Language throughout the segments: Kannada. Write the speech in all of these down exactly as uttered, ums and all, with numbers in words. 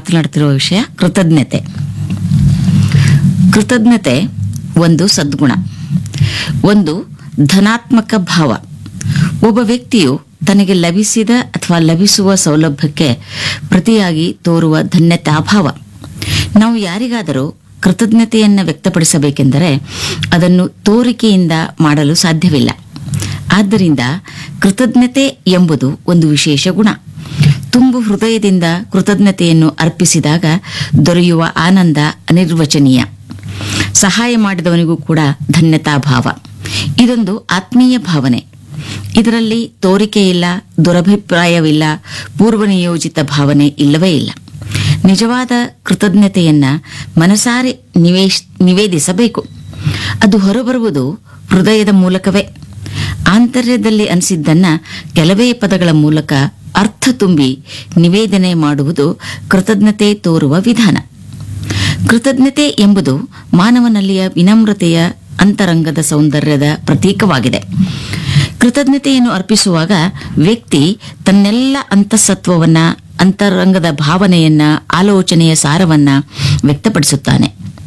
ಮಾತನಾಡ್ತಿರುವ ವಿಷಯ ಕೃತಜ್ಞತೆ. ಕೃತಜ್ಞತೆ ಒಂದು ಸದ್ಗುಣ, ಒಂದು ಧನಾತ್ಮಕ ಭಾವ. ಒಬ್ಬ ವ್ಯಕ್ತಿಯು ತನಗೆ ಲಭಿಸಿದ ಅಥವಾ ಲಭಿಸುವ ಸೌಲಭ್ಯಕ್ಕೆ ಪ್ರತಿಯಾಗಿ ತೋರುವ ಧನ್ಯತಾಭಾವ. ನಾವು ಯಾರಿಗಾದರೂ ಕೃತಜ್ಞತೆಯನ್ನು ವ್ಯಕ್ತಪಡಿಸಬೇಕೆಂದರೆ ಅದನ್ನು ತೋರಿಕೆಯಿಂದ ಮಾಡಲು ಸಾಧ್ಯವಿಲ್ಲ. ಆದ್ದರಿಂದ ಕೃತಜ್ಞತೆ ಎಂಬುದು ಒಂದು ವಿಶೇಷ ಗುಣ. ತುಂಬು ಹೃದಯದಿಂದ ಕೃತಜ್ಞತೆಯನ್ನು ಅರ್ಪಿಸಿದಾಗ ದೊರೆಯುವ ಆನಂದ ಅನಿರ್ವಚನೀಯ. ಸಹಾಯ ಮಾಡಿದವನಿಗೂ ಕೂಡ ಧನ್ಯತಾಭಾವ. ಇದೊಂದು ಆತ್ಮೀಯ ಭಾವನೆ. ಇದರಲ್ಲಿ ತೋರಿಕೆ ಇಲ್ಲ, ದುರಭಿಪ್ರಾಯವಿಲ್ಲ, ಪೂರ್ವನಿಯೋಜಿತ ಭಾವನೆ ಇಲ್ಲವೇ ಇಲ್ಲ. ನಿಜವಾದ ಕೃತಜ್ಞತೆಯನ್ನ ಮನಸಾರೆ ನಿವೇಶ್ ನಿವೇದಿಸಬೇಕು. ಅದು ಹೊರಬರುವುದು ಹೃದಯದ ಮೂಲಕವೇ. ಆಂತರ್ಯದಲ್ಲಿ ಅನಿಸಿದ್ದನ್ನ ಕೆಲವೇ ಪದಗಳ ಮೂಲಕ ಅರ್ಥ ತುಂಬಿ ನಿವೇದನೆ ಮಾಡುವುದು ಕೃತಜ್ಞತೆ ತೋರುವ ವಿಧಾನ. ಕೃತಜ್ಞತೆ ಎಂಬುದು ಮಾನವನಲ್ಲಿಯ ವಿನಮ್ರತೆಯ ಅಂತರಂಗದ ಸೌಂದರ್ಯದ ಪ್ರತೀಕವಾಗಿದೆ. ಕೃತಜ್ಞತೆಯನ್ನು ಅರ್ಪಿಸುವಾಗ ವ್ಯಕ್ತಿ ತನ್ನೆಲ್ಲ ಅಂತಃಸತ್ವವನ್ನ, ಅಂತರಂಗದ ಭಾವನೆಯನ್ನ, ಆಲೋಚನೆಯ ಸಾರವನ್ನ ವ್ಯಕ್ತಪಡಿಸುತ್ತಾನೆ.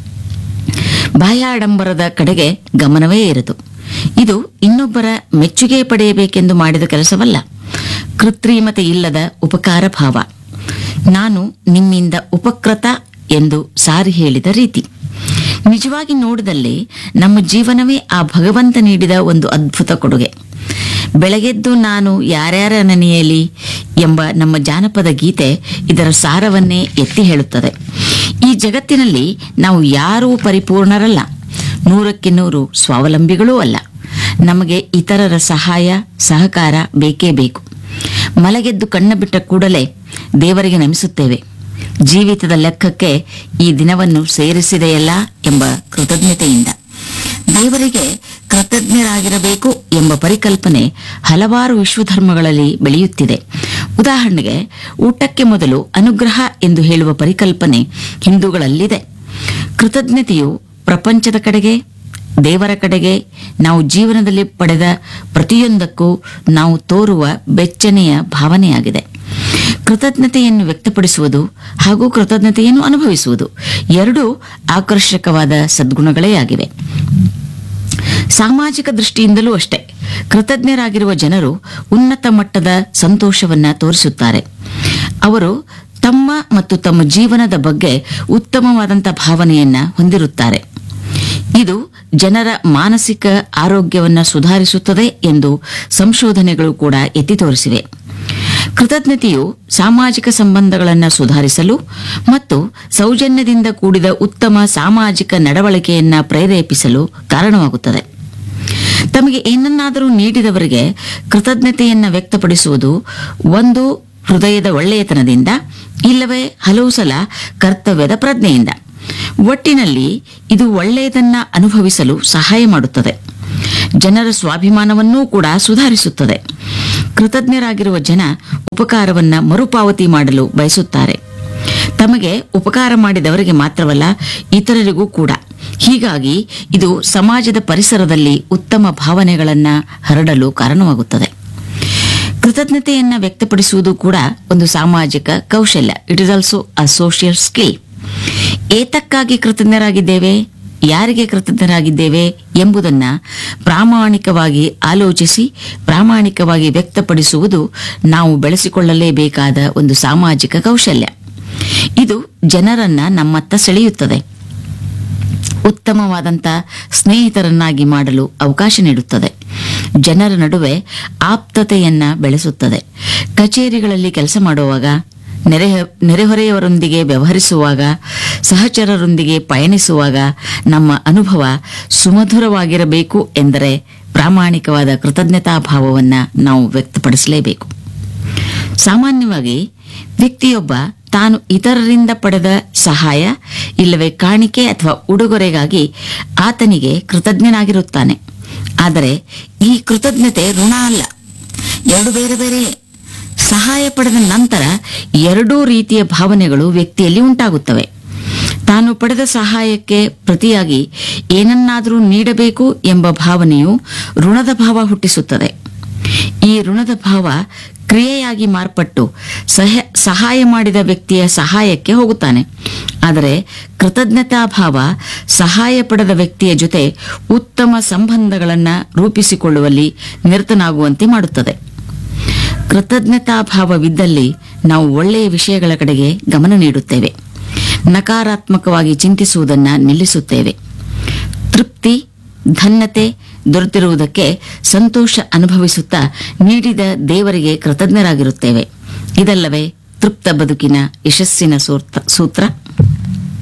ಬಾಹ್ಯಾಡಂಬರದ ಕಡೆಗೆ ಗಮನವೇ ಇರದು. ಇದು ಇನ್ನೊಬ್ಬರ ಮೆಚ್ಚುಗೆ ಪಡೆಯಬೇಕೆಂದು ಮಾಡಿದ ಕೆಲಸವಲ್ಲ, ಕೃತ್ರಿಮತೆ ಇಲ್ಲದ ಉಪಕಾರ ಭಾವ. ನಾನು ನಿಮ್ಮಿಂದ ಉಪಕೃತ ಎಂದು ಸಾರಿ ಹೇಳಿದ ರೀತಿ. ನಿಜವಾಗಿ ನೋಡಿದಲ್ಲಿ ನಮ್ಮ ಜೀವನವೇ ಆ ಭಗವಂತ ನೀಡಿದ ಒಂದು ಅದ್ಭುತ ಕೊಡುಗೆ. ಬೆಳಗೆದ್ದು ನಾನು ಯಾರ್ಯಾರ ನೆನೆಯಲಿ ಎಂಬ ನಮ್ಮ ಜಾನಪದ ಗೀತೆ ಇದರ ಸಾರವನ್ನೇ ಎತ್ತಿ ಹೇಳುತ್ತದೆ. ಈ ಜಗತ್ತಿನಲ್ಲಿ ನಾವು ಯಾರೂ ಪರಿಪೂರ್ಣರಲ್ಲ, ನೂರಕ್ಕೆ ನೂರು ಸ್ವಾವಲಂಬಿಗಳೂ ಅಲ್ಲ. ನಮಗೆ ಇತರರ ಸಹಾಯ ಸಹಕಾರ ಬೇಕೇ ಬೇಕು. ಮಲಗೆದ್ದು ಕಣ್ಣ ಬಿಟ್ಟ ಕೂಡಲೇ ದೇವರಿಗೆ ನಮಿಸುತ್ತೇವೆ. ಜೀವಿತದ ಲೆಕ್ಕಕ್ಕೆ ಈ ದಿನವನ್ನು ಸೇರಿಸಿದೆಯಲ್ಲ ಎಂಬ ಕೃತಜ್ಞತೆಯಿಂದ. ದೇವರಿಗೆ ಕೃತಜ್ಞರಾಗಿರಬೇಕು ಎಂಬ ಪರಿಕಲ್ಪನೆ ಹಲವಾರು ವಿಶ್ವಧರ್ಮಗಳಲ್ಲಿ ಬೆಳೆಯುತ್ತಿದೆ. ಉದಾಹರಣೆಗೆ, ಊಟಕ್ಕೆ ಮೊದಲು ಅನುಗ್ರಹ ಎಂದು ಹೇಳುವ ಪರಿಕಲ್ಪನೆ ಹಿಂದೂಗಳಲ್ಲಿದೆ. ಕೃತಜ್ಞತೆಯು ಪ್ರಪಂಚದ ಕಡೆಗೆ, ದೇವರ ಕಡೆಗೆ, ನಾವು ಜೀವನದಲ್ಲಿ ಪಡೆದ ಪ್ರತಿಯೊಂದಕ್ಕೂ ನಾವು ತೋರುವ ಬೆಚ್ಚನೆಯ ಭಾವನೆಯಾಗಿದೆ. ಕೃತಜ್ಞತೆಯನ್ನು ವ್ಯಕ್ತಪಡಿಸುವುದು ಹಾಗೂ ಕೃತಜ್ಞತೆಯನ್ನು ಅನುಭವಿಸುವುದು ಎರಡೂ ಆಕರ್ಷಕವಾದ ಸದ್ಗುಣಗಳೇ ಆಗಿವೆ. ಸಾಮಾಜಿಕ ದೃಷ್ಟಿಯಿಂದಲೂ ಅಷ್ಟೇ. ಕೃತಜ್ಞರಾಗಿರುವ ಜನರು ಉನ್ನತ ಮಟ್ಟದ ಸಂತೋಷವನ್ನ ತೋರಿಸುತ್ತಾರೆ. ಅವರು ತಮ್ಮ ಮತ್ತು ತಮ್ಮ ಜೀವನದ ಬಗ್ಗೆ ಉತ್ತಮವಾದಂಥ ಭಾವನೆಯನ್ನ ಹೊಂದಿರುತ್ತಾರೆ. ಇದು ಜನರ ಮಾನಸಿಕ ಆರೋಗ್ಯವನ್ನು ಸುಧಾರಿಸುತ್ತದೆ ಎಂದು ಸಂಶೋಧನೆಗಳು ಕೂಡ ಎತ್ತಿ ತೋರಿಸಿವೆ. ಕೃತಜ್ಞತೆಯು ಸಾಮಾಜಿಕ ಸಂಬಂಧಗಳನ್ನು ಸುಧಾರಿಸಲು ಮತ್ತು ಸೌಜನ್ಯದಿಂದ ಕೂಡಿದ ಉತ್ತಮ ಸಾಮಾಜಿಕ ನಡವಳಿಕೆಯನ್ನ ಪ್ರೇರೇಪಿಸಲು ಕಾರಣವಾಗುತ್ತದೆ. ತಮಗೆ ಏನನ್ನಾದರೂ ನೀಡಿದವರಿಗೆ ಕೃತಜ್ಞತೆಯನ್ನ ವ್ಯಕ್ತಪಡಿಸುವುದು ಒಂದು ಹೃದಯದ ಒಳ್ಳೆಯತನದಿಂದ, ಇಲ್ಲವೇ ಹಲವು ಸಲ ಕರ್ತವ್ಯದ ಪ್ರಜ್ಞೆಯಿಂದ. ಒಟ್ಟಿನಲ್ಲಿ ಇದು ಒಳ್ಳೆಯದನ್ನ ಅನುಭವಿಸಲು ಸಹಾಯ ಮಾಡುತ್ತದೆ. ಜನರ ಸ್ವಾಭಿಮಾನವನ್ನೂ ಕೂಡ ಸುಧಾರಿಸುತ್ತದೆ. ಕೃತಜ್ಞರಾಗಿರುವ ಜನ ಉಪಕಾರವನ್ನ ಮರುಪಾವತಿ ಮಾಡಲು ಬಯಸುತ್ತಾರೆ. ತಮಗೆ ಉಪಕಾರ ಮಾಡಿದವರಿಗೆ ಮಾತ್ರವಲ್ಲ, ಇತರರಿಗೂ ಕೂಡ. ಹೀಗಾಗಿ ಇದು ಸಮಾಜದ ಪರಿಸರದಲ್ಲಿ ಉತ್ತಮ ಭಾವನೆಗಳನ್ನ ಹರಡಲು ಕಾರಣವಾಗುತ್ತದೆ. ಕೃತಜ್ಞತೆಯನ್ನ ವ್ಯಕ್ತಪಡಿಸುವುದು ಕೂಡ ಒಂದು ಸಾಮಾಜಿಕ ಕೌಶಲ್ಯ. It is also a social skill. ಏತಕ್ಕಾಗಿ ಕೃತಜ್ಞರಾಗಿದ್ದೇವೆ, ಯಾರಿಗೆ ಕೃತಜ್ಞರಾಗಿದ್ದೇವೆ ಎಂಬುದನ್ನು ಪ್ರಾಮಾಣಿಕವಾಗಿ ಆಲೋಚಿಸಿ ಪ್ರಾಮಾಣಿಕವಾಗಿ ವ್ಯಕ್ತಪಡಿಸುವುದು ನಾವು ಬೆಳೆಸಿಕೊಳ್ಳಲೇಬೇಕಾದ ಒಂದು ಸಾಮಾಜಿಕ ಕೌಶಲ್ಯ. ಇದು ಜನರನ್ನ ನಮ್ಮತ್ತ ಸೆಳೆಯುತ್ತದೆ. ಉತ್ತಮವಾದಂಥ ಸ್ನೇಹಿತರನ್ನಾಗಿ ಮಾಡಲು ಅವಕಾಶ ನೀಡುತ್ತದೆ. ಜನರ ನಡುವೆ ಆಪ್ತತೆಯನ್ನ ಬೆಳೆಸುತ್ತದೆ. ಕಚೇರಿಗಳಲ್ಲಿ ಕೆಲಸ ಮಾಡುವಾಗ, ನೆರೆ ನೆರೆಹೊರೆಯವರೊಂದಿಗೆ ವ್ಯವಹರಿಸುವಾಗ, ಸಹಚರರೊಂದಿಗೆ ಪಯಣಿಸುವಾಗ ನಮ್ಮ ಅನುಭವ ಸುಮಧುರವಾಗಿರಬೇಕು ಎಂದರೆ ಪ್ರಾಮಾಣಿಕವಾದ ಕೃತಜ್ಞತಾಭಾವವನ್ನು ನಾವು ವ್ಯಕ್ತಪಡಿಸಲೇಬೇಕು. ಸಾಮಾನ್ಯವಾಗಿ ವ್ಯಕ್ತಿಯೊಬ್ಬ ತಾನು ಇತರರಿಂದ ಪಡೆದ ಸಹಾಯ ಇಲ್ಲವೇ ಕಾಣಿಕೆ ಅಥವಾ ಉಡುಗೊರೆಗಾಗಿ ಆತನಿಗೆ ಕೃತಜ್ಞನಾಗಿರುತ್ತಾನೆ. ಆದರೆ ಈ ಕೃತಜ್ಞತೆ ಋಣ ಅಲ್ಲ, ಎರಡು ಬೇರೆ ಬೇರೆ. ಸಹಾಯ ಪಡೆದ ನಂತರ ಎರಡೂ ರೀತಿಯ ಭಾವನೆಗಳು ವ್ಯಕ್ತಿಯಲ್ಲಿ ಉಂಟಾಗುತ್ತವೆ. ತಾನು ಪಡೆದ ಸಹಾಯಕ್ಕೆ ಪ್ರತಿಯಾಗಿ ಏನನ್ನಾದರೂ ನೀಡಬೇಕು ಎಂಬ ಭಾವನೆಯು ಋಣದ ಭಾವ ಹುಟ್ಟಿಸುತ್ತದೆ. ಈ ಋಣದ ಭಾವ ಕ್ರಿಯೆಯಾಗಿ ಮಾರ್ಪಟ್ಟು ಸಹ ಸಹಾಯ ಮಾಡಿದ ವ್ಯಕ್ತಿಯ ಸಹಾಯಕ್ಕೆ ಹೋಗುತ್ತಾನೆ. ಆದರೆ ಕೃತಜ್ಞತಾಭಾವ ಸಹಾಯ ಪಡೆದ ವ್ಯಕ್ತಿಯ ಜೊತೆ ಉತ್ತಮ ಸಂಬಂಧಗಳನ್ನು ರೂಪಿಸಿಕೊಳ್ಳುವಲ್ಲಿ ನಿರತನಾಗುವಂತೆ ಮಾಡುತ್ತದೆ. ಕೃತಜ್ಞತಾಭಾವವಿದ್ದಲ್ಲಿ ನಾವು ಒಳ್ಳೆಯ ವಿಷಯಗಳ ಕಡೆಗೆ ಗಮನ ನೀಡುತ್ತೇವೆ, ನಕಾರಾತ್ಮಕವಾಗಿ ಚಿಂತಿಸುವುದನ್ನು ನಿಲ್ಲಿಸುತ್ತೇವೆ. ತೃಪ್ತಿ, ಧನ್ಯತೆ ದೊರೆತಿರುವುದಕ್ಕೆ ಸಂತೋಷ ಅನುಭವಿಸುತ್ತಾ ನೀಡಿದ ದೇವರಿಗೆ ಕೃತಜ್ಞರಾಗಿರುತ್ತೇವೆ. ಇದಲ್ಲವೇ ತೃಪ್ತ ಬದುಕಿನ ಯಶಸ್ಸಿನ ಸೂತ್ರ